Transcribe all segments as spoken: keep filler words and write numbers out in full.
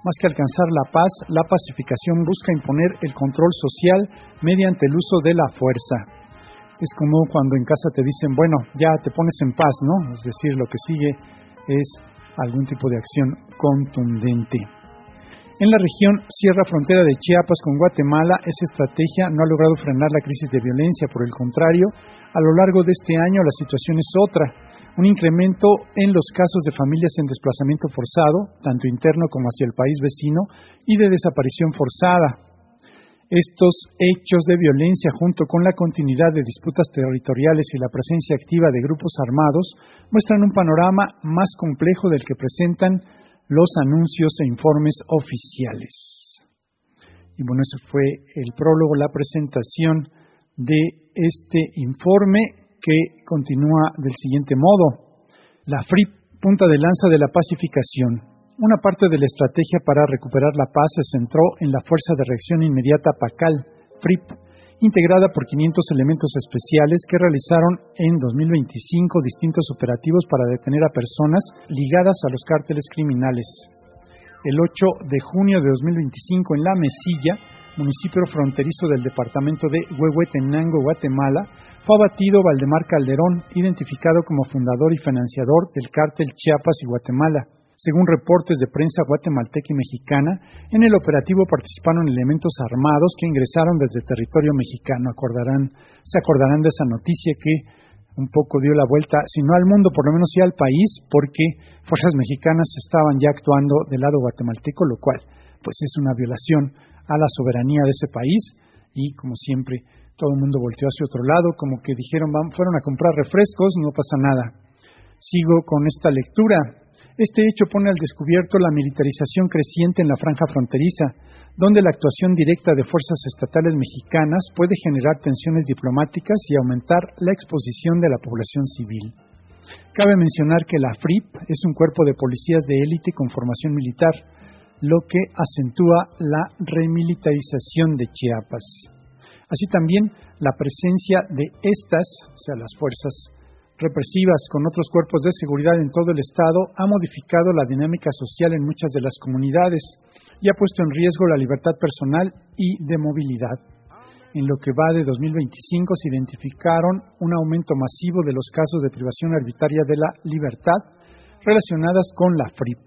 Más que alcanzar la paz, la pacificación busca imponer el control social mediante el uso de la fuerza. Es como cuando en casa te dicen, bueno, ya te pones en paz, ¿no? Es decir, lo que sigue es algún tipo de acción contundente. En la región sierra frontera de Chiapas con Guatemala, esa estrategia no ha logrado frenar la crisis de violencia. Por el contrario, a lo largo de este año la situación es otra. Un incremento en los casos de familias en desplazamiento forzado, tanto interno como hacia el país vecino, y de desaparición forzada. Estos hechos de violencia, junto con la continuidad de disputas territoriales y la presencia activa de grupos armados, muestran un panorama más complejo del que presentan los anuncios e informes oficiales. Y bueno, ese fue el prólogo, la presentación de este informe que continúa del siguiente modo. La F R I P, punta de lanza de la pacificación. Una parte de la estrategia para recuperar la paz se centró en la Fuerza de Reacción Inmediata PACAL, F R I P, integrada por quinientos elementos especiales que realizaron en dos mil veinticinco distintos operativos para detener a personas ligadas a los cárteles criminales. El ocho de junio de dos mil veinticinco, en La Mesilla, municipio fronterizo del departamento de Huehuetenango, Guatemala, fue abatido Valdemar Calderón, identificado como fundador y financiador del cártel Chiapas y Guatemala. Según reportes de prensa guatemalteca y mexicana, en el operativo participaron elementos armados que ingresaron desde territorio mexicano. Acordarán, se acordarán de esa noticia que un poco dio la vuelta, si no al mundo, por lo menos sí al país, porque fuerzas mexicanas estaban ya actuando del lado guatemalteco, lo cual pues es una violación a la soberanía de ese país, y como siempre todo el mundo volteó hacia otro lado, como que dijeron, van, fueron a comprar refrescos, no pasa nada. Sigo con esta lectura. Este hecho pone al descubierto la militarización creciente en la franja fronteriza, donde la actuación directa de fuerzas estatales mexicanas puede generar tensiones diplomáticas y aumentar la exposición de la población civil. Cabe mencionar que la F R I P es un cuerpo de policías de élite con formación militar, lo que acentúa la remilitarización de Chiapas. Así también, la presencia de estas, o sea, las fuerzas represivas con otros cuerpos de seguridad en todo el Estado, ha modificado la dinámica social en muchas de las comunidades y ha puesto en riesgo la libertad personal y de movilidad. En lo que va de dos mil veinticinco se identificaron un aumento masivo de los casos de privación arbitraria de la libertad relacionadas con la F R I P.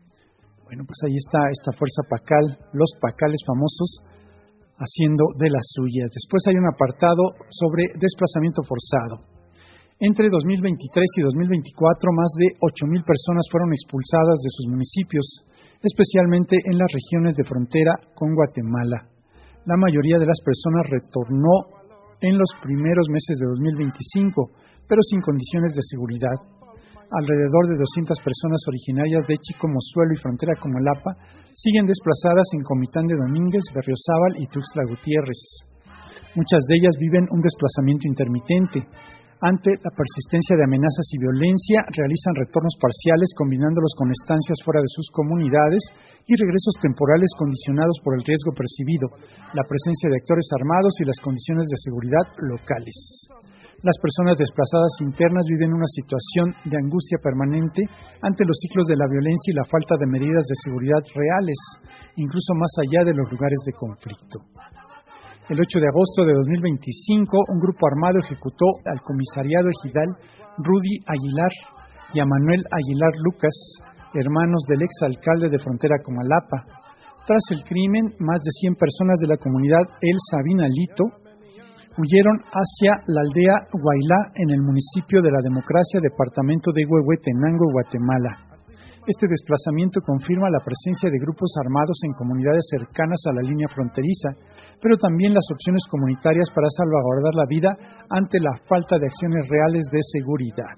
Bueno, pues ahí está esta fuerza PACAL, los PACALes famosos, haciendo de las suyas. Después hay un apartado sobre desplazamiento forzado. Entre dos mil veintitrés y dos mil veinticuatro, más de ocho mil personas fueron expulsadas de sus municipios, especialmente en las regiones de frontera con Guatemala. La mayoría de las personas retornó en los primeros meses de dos mil veinticinco, pero sin condiciones de seguridad. Alrededor de doscientas personas originarias de Chicomozuelo y frontera con Malapa siguen desplazadas en Comitán de Domínguez, Berriozábal y Tuxtla Gutiérrez. Muchas de ellas viven un desplazamiento intermitente. Ante la persistencia de amenazas y violencia, realizan retornos parciales combinándolos con estancias fuera de sus comunidades y regresos temporales condicionados por el riesgo percibido, la presencia de actores armados y las condiciones de seguridad locales. Las personas desplazadas internas viven una situación de angustia permanente ante los ciclos de la violencia y la falta de medidas de seguridad reales, incluso más allá de los lugares de conflicto. El ocho de agosto de dos mil veinticinco, un grupo armado ejecutó al comisariado ejidal Rudy Aguilar y a Manuel Aguilar Lucas, hermanos del exalcalde de frontera Comalapa. Tras el crimen, más de cien personas de la comunidad El Sabinalito huyeron hacia la aldea Huaylá en el municipio de La Democracia, departamento de Huehuetenango, Guatemala. Este desplazamiento confirma la presencia de grupos armados en comunidades cercanas a la línea fronteriza, pero también las opciones comunitarias para salvaguardar la vida ante la falta de acciones reales de seguridad.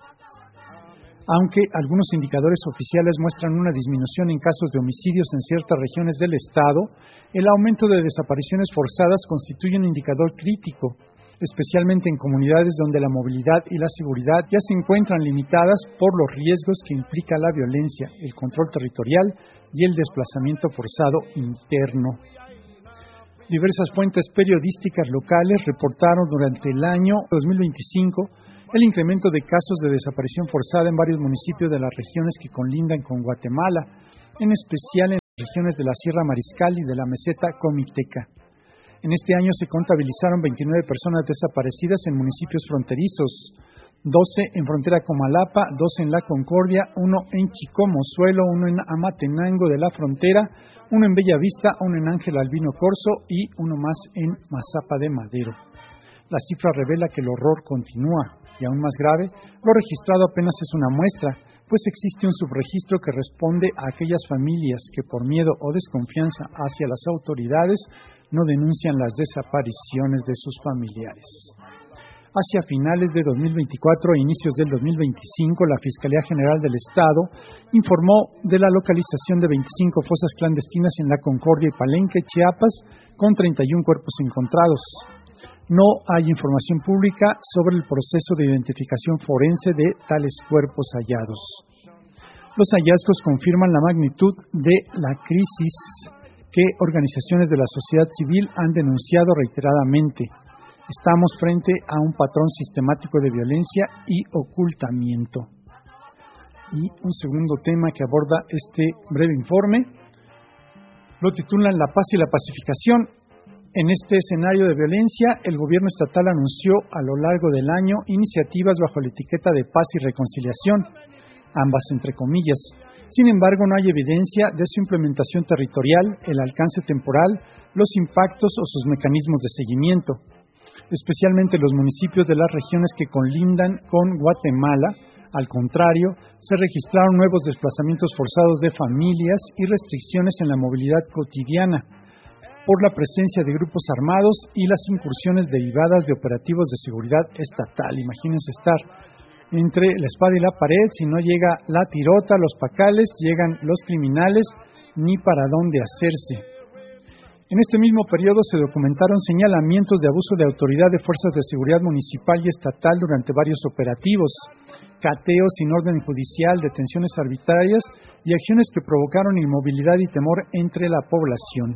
Aunque algunos indicadores oficiales muestran una disminución en casos de homicidios en ciertas regiones del Estado, el aumento de desapariciones forzadas constituye un indicador crítico, especialmente en comunidades donde la movilidad y la seguridad ya se encuentran limitadas por los riesgos que implica la violencia, el control territorial y el desplazamiento forzado interno. Diversas fuentes periodísticas locales reportaron durante el año dos mil veinticinco el incremento de casos de desaparición forzada en varios municipios de las regiones que colindan con Guatemala, en especial en regiones de la Sierra Mariscal y de la Meseta Comiteca. En este año se contabilizaron veintinueve personas desaparecidas en municipios fronterizos, doce en frontera con Malapa, doce en La Concordia, uno en Chicomozuelo, uno en Amatenango de la Frontera, uno en Bellavista, uno en Ángel Albino Corzo y uno más en Mazapa de Madero. La cifra revela que el horror continúa y, aún más grave, lo registrado apenas es una muestra, pues existe un subregistro que responde a aquellas familias que por miedo o desconfianza hacia las autoridades no denuncian las desapariciones de sus familiares. Hacia finales de dos mil veinticuatro e inicios del dos mil veinticinco, la Fiscalía General del Estado informó de la localización de veinticinco fosas clandestinas en La Concordia y Palenque, Chiapas, con treinta y uno cuerpos encontrados. No hay información pública sobre el proceso de identificación forense de tales cuerpos hallados. Los hallazgos confirman la magnitud de la crisis que organizaciones de la sociedad civil han denunciado reiteradamente. Estamos frente a un patrón sistemático de violencia y ocultamiento. Y un segundo tema que aborda este breve informe lo titulan La paz y la pacificación. En este escenario de violencia, el gobierno estatal anunció a lo largo del año iniciativas bajo la etiqueta de paz y reconciliación, ambas entre comillas. Sin embargo, no hay evidencia de su implementación territorial, el alcance temporal, los impactos o sus mecanismos de seguimiento. Especialmente los municipios de las regiones que colindan con Guatemala. Al contrario, se registraron nuevos desplazamientos forzados de familias y restricciones en la movilidad cotidiana por la presencia de grupos armados y las incursiones derivadas de operativos de seguridad estatal. Imagínense estar entre la espada y la pared, si no llega la tirota, los pacales, llegan los criminales, ni para dónde hacerse. En este mismo periodo se documentaron señalamientos de abuso de autoridad de fuerzas de seguridad municipal y estatal durante varios operativos, cateos sin orden judicial, detenciones arbitrarias y acciones que provocaron inmovilidad y temor entre la población.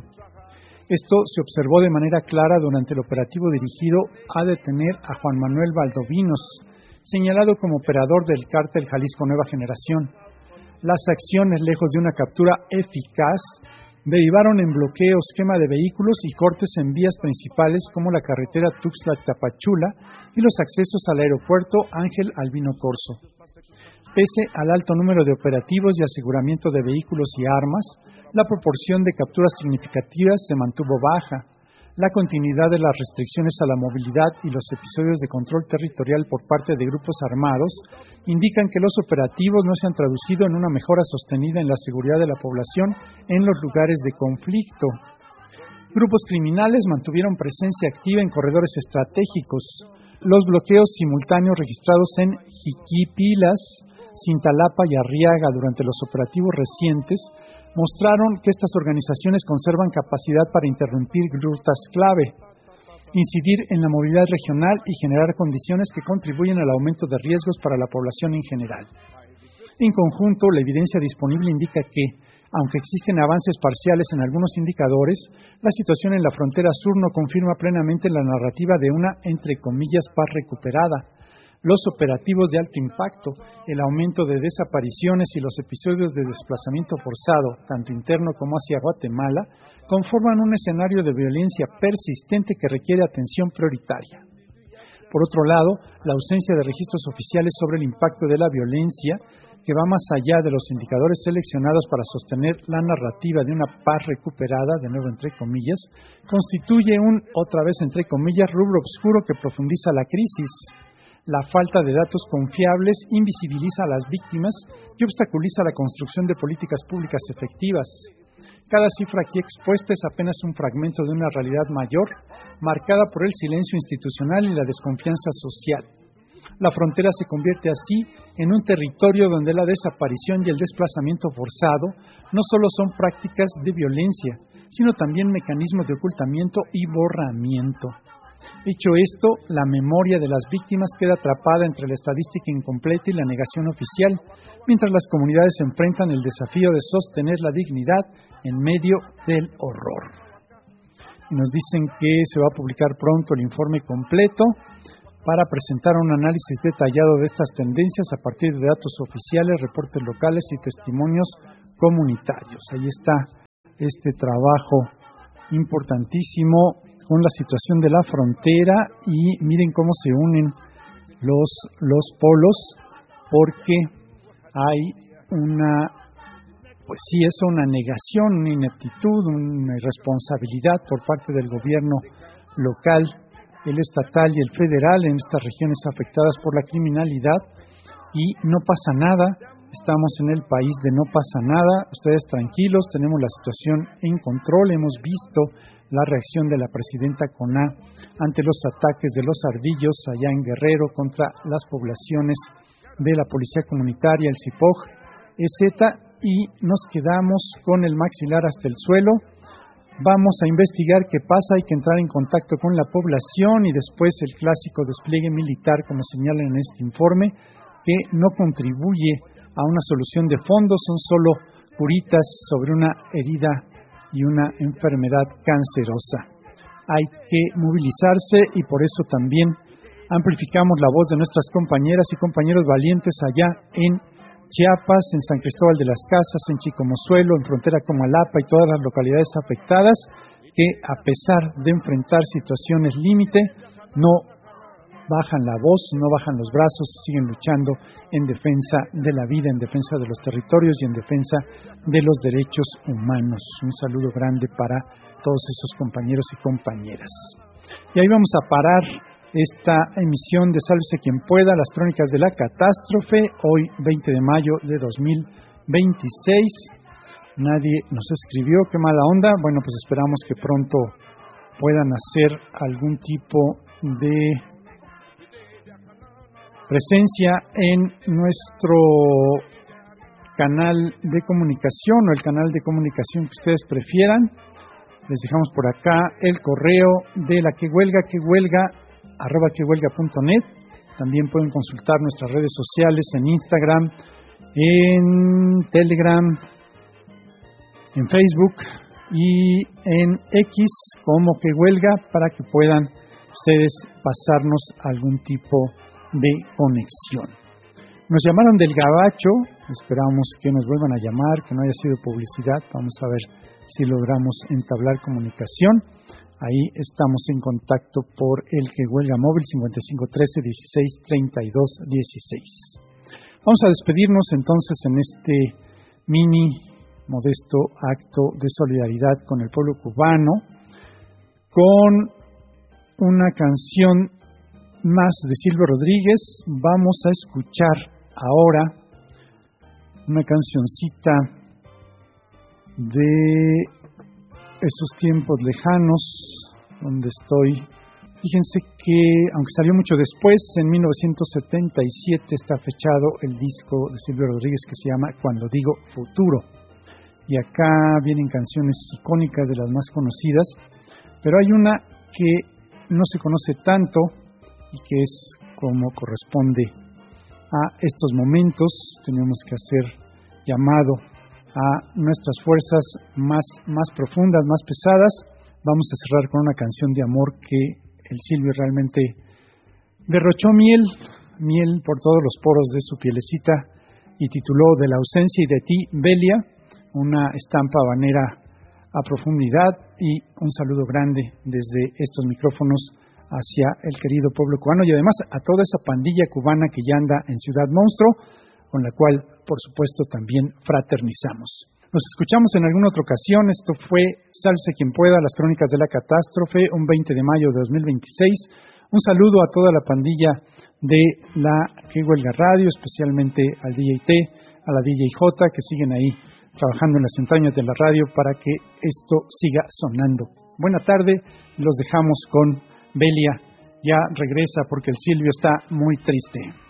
Esto se observó de manera clara durante el operativo dirigido a detener a Juan Manuel Valdovinos, señalado como operador del cártel Jalisco Nueva Generación. Las acciones, lejos de una captura eficaz, derivaron en bloqueos, quema de vehículos y cortes en vías principales como la carretera Tuxtla-Tapachula y los accesos al aeropuerto Ángel Albino Corzo. Pese al alto número de operativos y aseguramiento de vehículos y armas, la proporción de capturas significativas se mantuvo baja. La continuidad de las restricciones a la movilidad y los episodios de control territorial por parte de grupos armados indican que los operativos no se han traducido en una mejora sostenida en la seguridad de la población en los lugares de conflicto. Grupos criminales mantuvieron presencia activa en corredores estratégicos. Los bloqueos simultáneos registrados en Jiquipilas, Cintalapa y Arriaga durante los operativos recientes mostraron que estas organizaciones conservan capacidad para interrumpir rutas clave, incidir en la movilidad regional y generar condiciones que contribuyen al aumento de riesgos para la población en general. En conjunto, la evidencia disponible indica que, aunque existen avances parciales en algunos indicadores, la situación en la frontera sur no confirma plenamente la narrativa de una, entre comillas, paz recuperada. Los operativos de alto impacto, el aumento de desapariciones y los episodios de desplazamiento forzado, tanto interno como hacia Guatemala, conforman un escenario de violencia persistente que requiere atención prioritaria. Por otro lado, la ausencia de registros oficiales sobre el impacto de la violencia, que va más allá de los indicadores seleccionados para sostener la narrativa de una paz recuperada, de nuevo entre comillas, constituye un, otra vez entre comillas, rubro oscuro que profundiza la crisis. La falta de datos confiables invisibiliza a las víctimas y obstaculiza la construcción de políticas públicas efectivas. Cada cifra aquí expuesta es apenas un fragmento de una realidad mayor, marcada por el silencio institucional y la desconfianza social. La frontera se convierte así en un territorio donde la desaparición y el desplazamiento forzado no solo son prácticas de violencia, sino también mecanismos de ocultamiento y borramiento. Dicho esto, la memoria de las víctimas queda atrapada entre la estadística incompleta y la negación oficial, mientras las comunidades enfrentan el desafío de sostener la dignidad en medio del horror. Y nos dicen que se va a publicar pronto el informe completo para presentar un análisis detallado de estas tendencias a partir de datos oficiales, reportes locales y testimonios comunitarios. Ahí está este trabajo importantísimo con la situación de la frontera, y miren cómo se unen los, los polos, porque hay una, pues sí, es una negación, una ineptitud, una irresponsabilidad por parte del gobierno local, el estatal y el federal en estas regiones afectadas por la criminalidad, y no pasa nada. Estamos en el país de no pasa nada, ustedes tranquilos, tenemos la situación en control. Hemos visto la reacción de la presidenta Coná ante los ataques de los ardillos allá en Guerrero contra las poblaciones de la Policía Comunitaria, el C I P O G, etcétera, y nos quedamos con el maxilar hasta el suelo. Vamos a investigar qué pasa, hay que entrar en contacto con la población y después el clásico despliegue militar, como señalan en este informe, que no contribuye a una solución de fondo, son solo curitas sobre una herida y una enfermedad cancerosa. Hay que movilizarse, y por eso también amplificamos la voz de nuestras compañeras y compañeros valientes allá en Chiapas, en San Cristóbal de las Casas, en Chicomozuelo, en frontera con Malapa y todas las localidades afectadas, que a pesar de enfrentar situaciones límite, no bajan la voz, no bajan los brazos, siguen luchando en defensa de la vida, en defensa de los territorios y en defensa de los derechos humanos. Un saludo grande para todos esos compañeros y compañeras. Y ahí vamos a parar esta emisión de Sálvese quien pueda, las crónicas de la catástrofe, hoy veinte de mayo de dos mil veintiséis. Nadie nos escribió, qué mala onda. Bueno, pues esperamos que pronto puedan hacer algún tipo de presencia en nuestro canal de comunicación o el canal de comunicación que ustedes prefieran. Les dejamos por acá el correo de la que huelga, que huelga, arroba que huelga punto net. También pueden consultar nuestras redes sociales en Instagram, en Telegram, en Facebook y en X como que huelga, para que puedan ustedes pasarnos algún tipo de conexión. Nos llamaron del Gabacho, esperamos que nos vuelvan a llamar, que no haya sido publicidad. Vamos a ver si logramos entablar comunicación. Ahí estamos en contacto por el que huelga móvil cincuenta y cinco trece dieciséis treinta y dos dieciséis. Vamos a despedirnos entonces en este mini modesto acto de solidaridad con el pueblo cubano con una canción más de Silvio Rodríguez. Vamos a escuchar ahora una cancioncita de esos tiempos lejanos donde estoy. Fíjense que, aunque salió mucho después, en mil novecientos setenta y siete está fechado el disco de Silvio Rodríguez que se llama Cuando Digo Futuro. Y acá vienen canciones icónicas de las más conocidas, pero hay una que no se conoce tanto y que es como corresponde a estos momentos. Tenemos que hacer llamado a nuestras fuerzas más, más profundas, más pesadas. Vamos a cerrar con una canción de amor que el Silvio realmente derrochó miel, miel por todos los poros de su pielecita, y tituló De la ausencia y de ti, Belia, una estampa habanera a profundidad. Y un saludo grande desde estos micrófonos hacia el querido pueblo cubano y además a toda esa pandilla cubana que ya anda en Ciudad Monstruo, con la cual, por supuesto, también fraternizamos. Nos escuchamos en alguna otra ocasión. Esto fue Sálvese quien pueda, las crónicas de la catástrofe, un veinte de mayo de dos mil veintiséis. Un saludo a toda la pandilla de la Que Huelga Radio, especialmente al D J T, a la D J J, que siguen ahí trabajando en las entrañas de la radio para que esto siga sonando. Buena tarde, los dejamos con Belia. Ya regresa porque el Silvio está muy triste.